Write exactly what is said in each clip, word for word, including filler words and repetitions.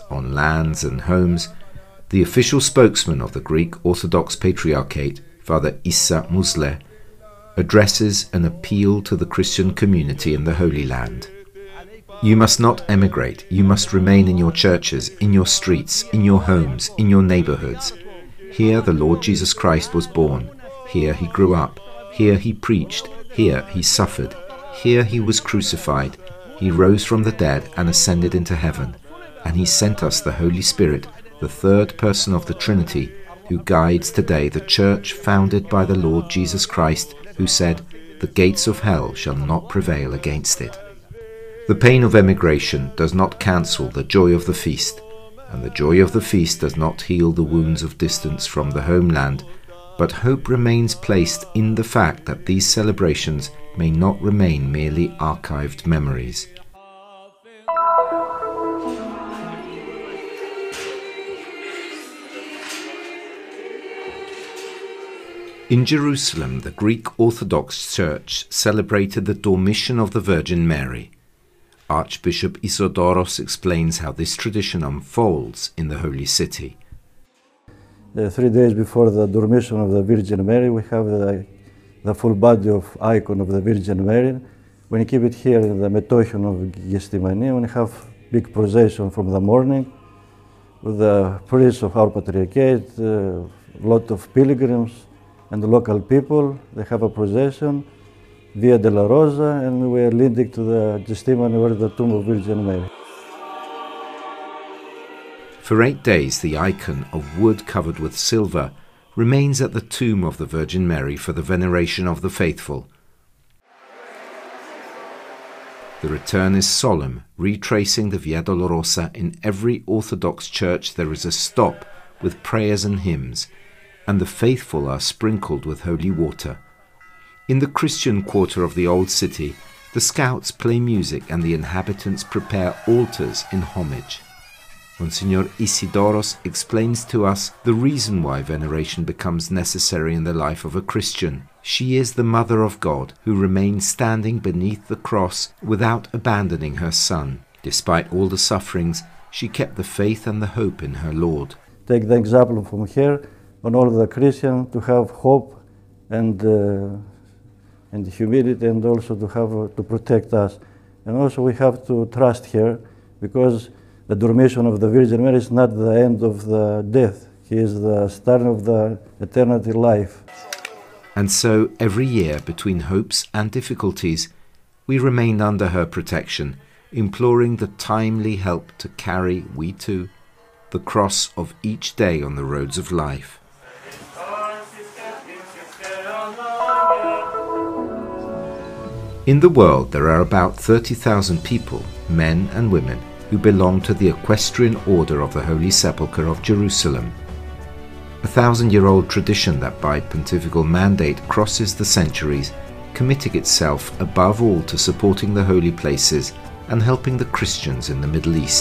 on lands and homes, the official spokesman of the Greek Orthodox Patriarchate, Father Issa Musle, addresses an appeal to the Christian community in the Holy Land. You must not emigrate, you must remain in your churches, in your streets, in your homes, in your neighborhoods. Here the Lord Jesus Christ was born, here he grew up, here he preached, here he suffered, here he was crucified, he rose from the dead and ascended into heaven, and he sent us the Holy Spirit, the third person of the Trinity, who guides today the church founded by the Lord Jesus Christ, who said, "The gates of hell shall not prevail against it." The pain of emigration does not cancel the joy of the feast, and the joy of the feast does not heal the wounds of distance from the homeland, but hope remains placed in the fact that these celebrations may not remain merely archived memories. In Jerusalem, the Greek Orthodox Church celebrated the Dormition of the Virgin Mary. Archbishop Isodoros explains how this tradition unfolds in the Holy City. The three days before the Dormition of the Virgin Mary, we have the, the full body of icon of the Virgin Mary. When you keep it here in the Metochion of Gestimani, when you have big procession from the morning, with the priests of our Patriarchate, a uh, lot of pilgrims, and the local people, they have a procession via de la Rosa, and we are leading to the Gestimani, where the tomb of Virgin Mary. For eight days, the icon of wood covered with silver remains at the tomb of the Virgin Mary for the veneration of the faithful. The return is solemn, retracing the Via Dolorosa. In every Orthodox church there is a stop with prayers and hymns, and the faithful are sprinkled with holy water. In the Christian quarter of the Old City, the Scouts play music and the inhabitants prepare altars in homage. Monsignor Isidoros explains to us the reason why veneration becomes necessary in the life of a Christian. She is the Mother of God, who remains standing beneath the cross without abandoning her Son. Despite all the sufferings, she kept the faith and the hope in her Lord. Take the example from here, on all the Christians to have hope and uh, and humility, and also to have uh, to protect us. And also we have to trust her, because the Dormition of the Virgin Mary is not the end of the death. He is the start of the eternity life. And so every year, between hopes and difficulties, we remain under her protection, imploring the timely help to carry, we too, the cross of each day on the roads of life. In the world, there are about thirty thousand people, men and women, who belong to the Equestrian Order of the Holy Sepulchre of Jerusalem, a thousand-year-old tradition that by pontifical mandate crosses the centuries, committing itself above all to supporting the holy places and helping the Christians in the Middle East.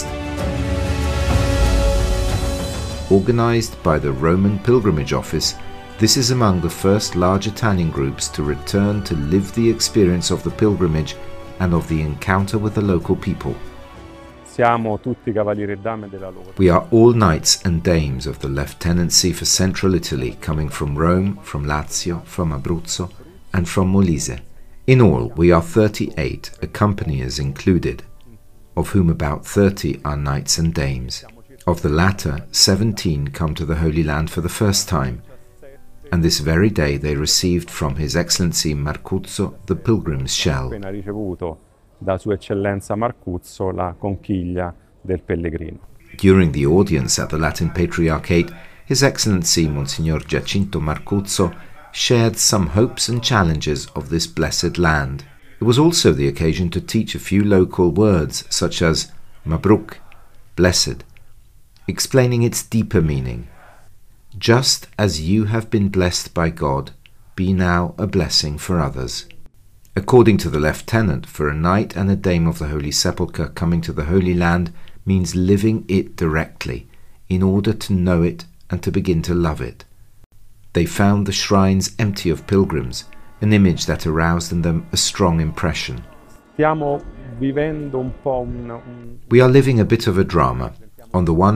Organized by the Roman Pilgrimage Office, this is among the first large Italian groups to return to live the experience of the pilgrimage and of the encounter with the local people. We are all knights and dames of the Lieutenancy for Central Italy, coming from Rome, from Lazio, from Abruzzo, and from Molise. In all, we are thirty-eight, accompaniers included, of whom about thirty are knights and dames. Of the latter, seventeen come to the Holy Land for the first time, and this very day they received from His Excellency Marcuzzo the pilgrim's shell. Da Sua Eccellenza Marcuzzo la conchiglia del pellegrino. During the audience at the Latin Patriarchate, His Excellency Monsignor Giacinto Marcuzzo shared some hopes and challenges of this blessed land. It was also the occasion to teach a few local words such as Mabruk, blessed, explaining its deeper meaning. Just as you have been blessed by God, be now a blessing for others. According to the lieutenant, for a knight and a dame of the Holy Sepulchre coming to the Holy Land means living it directly, in order to know it and to begin to love it. They found the shrines empty of pilgrims, an image that aroused in them a strong impression. We are living a bit of a drama. On the one